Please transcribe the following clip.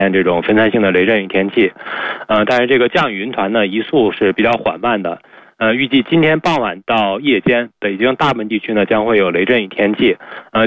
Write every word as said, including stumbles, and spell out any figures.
这种分散性的雷阵雨天气，呃，但是这个降雨云团呢移速是比较缓慢的，呃，预计今天傍晚到夜间，北京大部分地区呢将会有雷阵雨天气，呃。